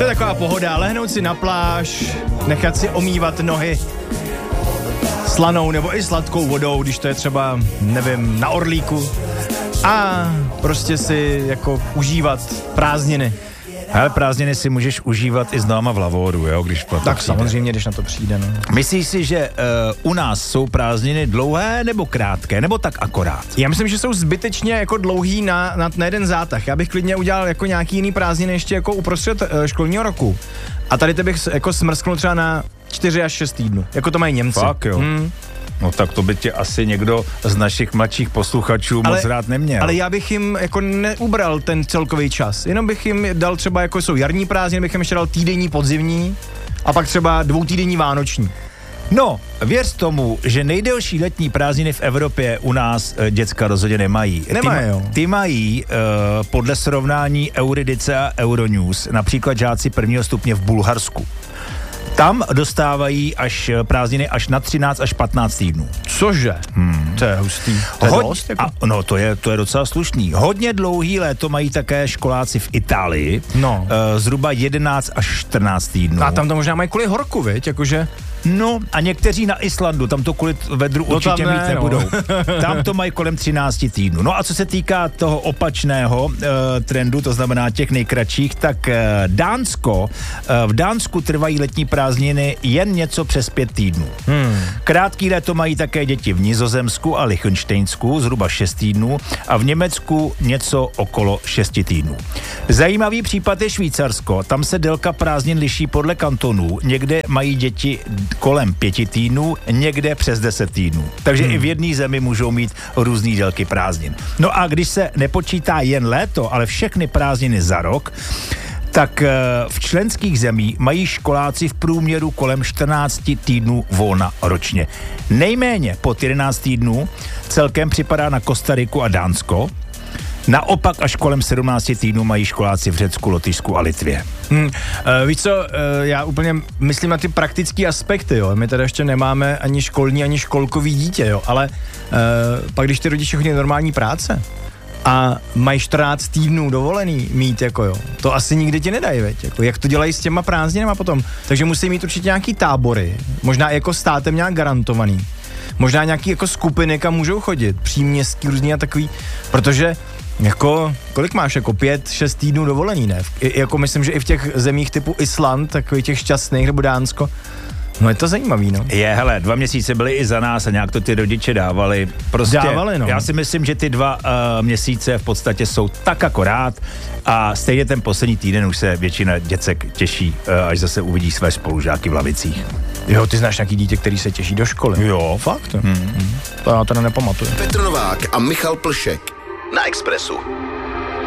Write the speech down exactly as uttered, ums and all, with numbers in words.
To je taková pohoda, lehnout si na pláž, nechat si omývat nohy slanou nebo i sladkou vodou, když to je třeba, nevím, na Orlíku. A prostě si jako užívat prázdniny. Ale prázdniny si můžeš užívat i s náma v Lavoru, jo, když to Tak přijde. samozřejmě, když na to přijde, no. Myslíš si, že uh, u nás jsou prázdniny dlouhé nebo krátké, nebo tak akorát? Já myslím, že jsou zbytečně jako dlouhý na, na, na jeden zátah. Já bych klidně udělal jako nějaký jiný prázdniny ještě jako uprostřed uh, školního roku. A tady to bych jako smrsknul třeba na čtyři až šest týdnů. Jako to mají Němci. Fakt jo. Hmm. No tak to by tě asi někdo z našich mladších posluchačů ale, moc rád neměl. Ale já bych jim jako neubral ten celkový čas. Jenom bych jim dal třeba, jako jsou jarní prázdniny, bych jim ještě dal týdenní podzimní a pak třeba dvoutýdenní vánoční. No, věř tomu, že nejdelší letní prázdniny v Evropě u nás e, děcka rozhodně nemají. Nemají, ty, jo. Ty mají e, podle srovnání Euridice a Euronews například žáci prvního stupně v Bulharsku. Tam dostávají až prázdniny až na třináct až patnáct týdnů. Cože? Hmm. To je hustý. To je Hod... dost, jako? a, no, to je, to je docela slušný. Hodně dlouhý léto mají také školáci v Itálii. No. E, zhruba jedenáct až čtrnáct týdnů. A tam to možná mají kvůli horku, viď? Jakože... No a někteří na Islandu, tam to kvůli vedru no určitě ne, mít nebudou. No. Tam to mají kolem třináct týdnů. No a co se týká toho opačného uh, trendu, to znamená těch nejkratších, tak uh, Dánsko, uh, v Dánsku trvají letní prázdniny jen něco přes pět týdnů. Hmm. Krátký léto mají také děti v Nizozemsku a Lichtenštejnsku, zhruba šest týdnů, a v Německu něco okolo šesti týdnů. Zajímavý případ je Švýcarsko, tam se délka prázdnin liší podle kantonů, někde mají děti kolem pěti týdnů, někde přes deset týdnů. Takže hmm. i v jedné zemi můžou mít různý délky prázdnin. No a když se nepočítá jen léto, ale všechny prázdniny za rok, tak v členských zemích mají školáci v průměru kolem čtrnáct týdnů volna ročně. Nejméně pod jedenáct týdnů celkem připadá na Kostariku a Dánsko. Naopak až kolem sedmnáct týdnů mají školáci v Řecku, Lotyšsku a Litvě. Hmm, uh, víš co, uh, já úplně myslím na ty praktické aspekty, jo. My tady ještě nemáme ani školní, ani školkový dítě, jo, ale uh, pak když ty rodiče chodí normální práce a mají čtrnáct týdnů dovolený mít, jako jo, to asi nikdy ti nedají, veď, jako, jak to dělají s těma prázdninama potom. Takže musí mít určitě nějaký tábory, možná jako státem nějak garantovaný. Možná nějaký jako skupiny, kam můžou chodit, příměstský různý a takový, protože jako, kolik máš, jako pět, šest týdnů dovolený, ne? I, jako myslím, že i v těch zemích typu Island, takových těch šťastných, nebo Dánsko, no je to zajímavý, no. Je, hele, dva měsíce byly i za nás a nějak to ty rodiče dávali. Prostě dávali, no. Já si myslím, že ty dva uh, měsíce v podstatě jsou tak akorát a stejně ten poslední týden už se většina děcek těší, uh, až zase uvidí své spolužáky v lavicích. Jo, ty znáš nějaký dítě, který se těší do školy? Jo. Fakt? Hmm. Hmm. To já teda nepamatuju. Petr Novák a Michal Plšek na Expressu.